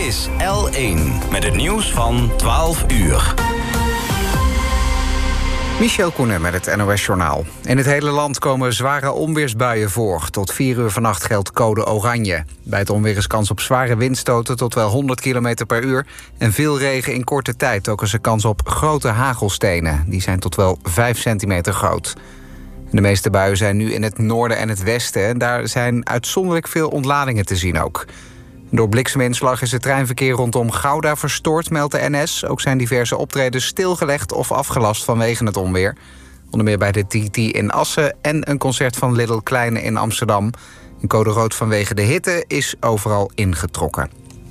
is L1 met het nieuws van 12 uur. Michel Koenen met het NOS-journaal. In het hele land komen zware onweersbuien voor. Tot 4 uur vannacht geldt code oranje. Bij het onweer is kans op zware windstoten tot wel 100 km per uur... en veel regen in korte tijd. Ook is er kans op grote hagelstenen. Die zijn tot wel 5 centimeter groot. De meeste buien zijn nu in het noorden en het westen. En daar zijn uitzonderlijk veel ontladingen te zien ook. Door blikseminslag is het treinverkeer rondom Gouda verstoord, meldt de NS. Ook zijn diverse optredens stilgelegd of afgelast vanwege het onweer. Onder meer bij de TT in Assen en een concert van Little Kleine in Amsterdam. In code rood vanwege de hitte is overal ingetrokken.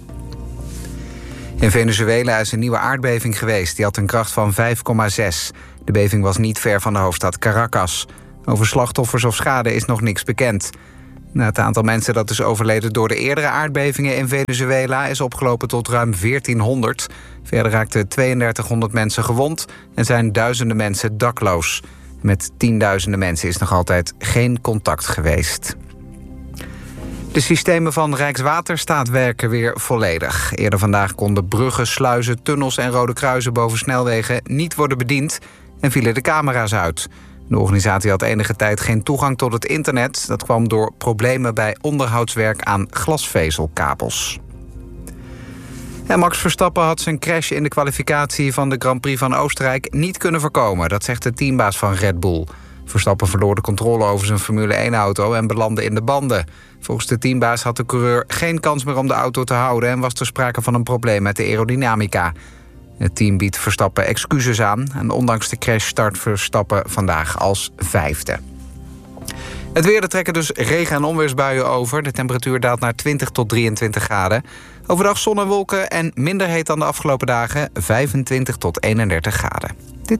In Venezuela is een nieuwe aardbeving geweest. Die had een kracht van 5,6. De beving was niet ver van de hoofdstad Caracas. Over slachtoffers of schade is nog niks bekend. Het aantal mensen dat is overleden door de eerdere aardbevingen in Venezuela is opgelopen tot ruim 1400. Verder raakten 3200 mensen gewond en zijn duizenden mensen dakloos. Met tienduizenden mensen is nog altijd geen contact geweest. De systemen van Rijkswaterstaat werken weer volledig. Eerder vandaag konden bruggen, sluizen, tunnels en rode kruisen boven snelwegen niet worden bediend en vielen de camera's uit. De organisatie had enige tijd geen toegang tot het internet. Dat kwam door problemen bij onderhoudswerk aan glasvezelkabels. En Max Verstappen had zijn crash in de kwalificatie van de Grand Prix van Oostenrijk niet kunnen voorkomen. Dat zegt de teambaas van Red Bull. Verstappen verloor de controle over zijn Formule 1-auto en belandde in de banden. Volgens de teambaas had de coureur geen kans meer om de auto te houden en was er sprake van een probleem met de aerodynamica. Het team biedt Verstappen excuses aan. En ondanks de crash start Verstappen vandaag als 5e. Het weer, er trekken dus regen- en onweersbuien over. De temperatuur daalt naar 20 tot 23 graden. Overdag zon en wolken en minder heet dan de afgelopen dagen. 25 tot 31 graden.